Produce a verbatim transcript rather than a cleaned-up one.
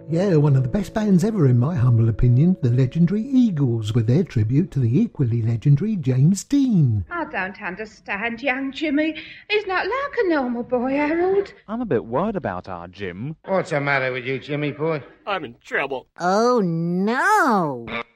Yeah, one of the best bands ever in my humble opinion, the legendary Eagles, with their tribute to the equally legendary James Dean. I don't understand, young Jimmy. He's not like a normal boy, Harold. I'm a bit worried about our Jim. What's the matter with you, Jimmy boy? I'm in trouble. Oh, no.